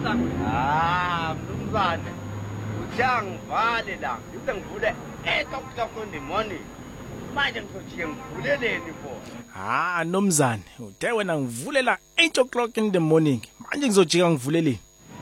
mnumzane uthangivale la ngivule 8 o'clock in the morning manje ngizojike ngivuleleni for nomzane uthe wena ngivulela 8 o'clock in the morning manje ngizojika ngivuleleni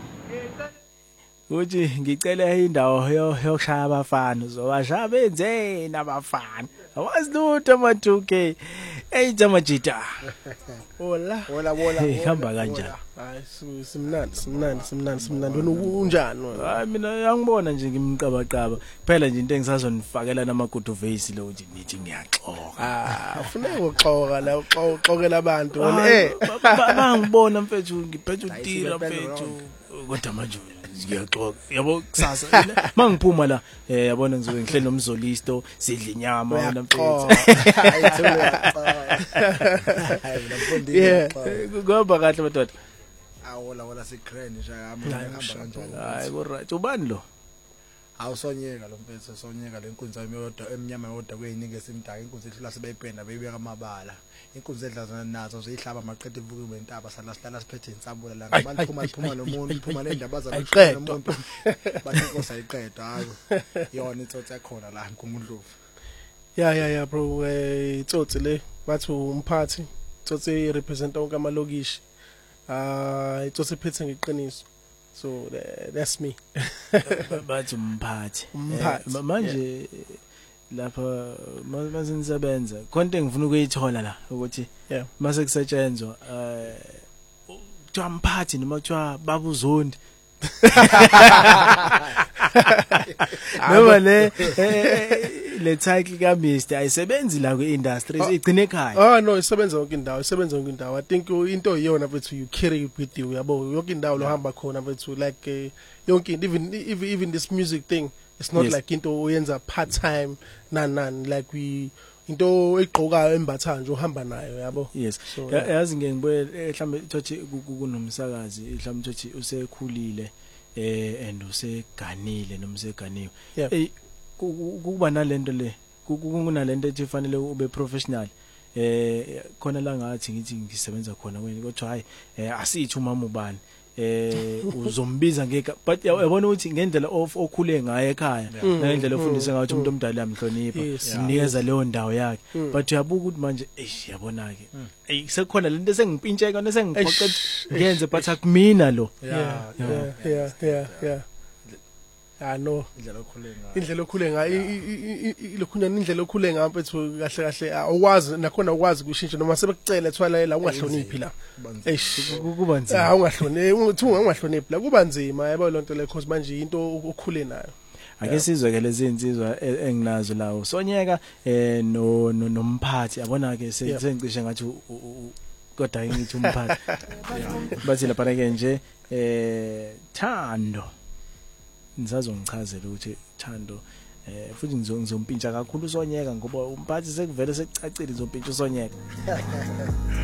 uthi ngicela indawo yokushaya abafana uzowashaya benze nabafana awazi lutho ma2k 8 amajita Hola ihamba kanjani hayi simnandi wena unjani hayi mina uyangibona nje ngimqabaqaba kuphela nje into engisazonifakela namagudu vase lo nje nithi ngiyaxoka afuneka uxoka la uxokela abantu bangibona mfethu ngiphethe utira mfethu kodwa manje ngiyaxoka yabo kusasa mangiphuma la yabona ngizobe ngihleli nomzolisto sidla inyama wena mfethu ngoba kahle madoda wala secrane nje hamba kanjani hayi right ubani lo awusonyeka lo mfethu sonyeka lenkunzi yami yodwa emnyama yodwa kweyiningi esimdaka inkunzi ehlula sebeyipenda beyibeka amabala inkunzi edlazana nazo ziyihlaba maqedwe ivuke intaba salasihlala siphethe insambula la ngabantu phuma nomuntu phuma nendaba zakushaya nomuntu bathikosa ayiqedwa hayi yona itsotsi yakhona la nkungundlovu ya bro itsotsi le bathi umphathi itsotsi represent onke amalokishi itsotsi iphethe ngeqiniso so that's me bathi umphathi manje lapha masengisebenza konke ngifuna ukuyithola la ukuthi mase kusetshenzwa kuthiwa mphathi noma kuthiwa babuzondi noma le title ka Mr ayisebenzi la kwi-industry igcine ekhaya no isebenza yonke indawo I think into iyona bethu you carry it with you yabo yonke indawo lo hamba khona bethu like yonke even this music thing it's not like into oyenza part time nani like we into egqokayo embatha nje uhamba nayo yabo yes yazi ngibuye mhlambe thothi kunomsakazi mhlambe thothi usekhulile and useganile noma useganiwe kuba nalento le kunalento ethi fanele ube professional khona la ngathi ngithi ngisebenza khona wena kodwa hayi asithi umama ubani uzombiza ngeke but yabona ukuthi ngendlela okhule ngayo ekhaya ngendlela ofundisa ngayo ukuthi umuntu omdala uyamhlonipha unikeza leyo ndawo yakhe but uyabuka ukuthi manje yabona ke sekukhona lento esengipintsheka nesengiphoqe ngenze but akumina lo no indlela okhule ngayo mfethu kahle awuwazi nakhona ukwazi kushintsha noma sebekucela ethwala la ungahloniphi la kuba nzima ungahloniphi la kuba nzima yabo lonto le cause manje into okhule nayo ake sizwe ke lezi insizwa enginazo lawo sonyeka nomphathi yabona ke sengicishe ngathi kodwa ngithi umphathi bathi lapha ke nje Thando ngisazongichazela ukuthi Thando futhi ngizompintsha kakhulu usonyeka ngoba umphathi sekuvele sekucacile ngizompintsha usonyeka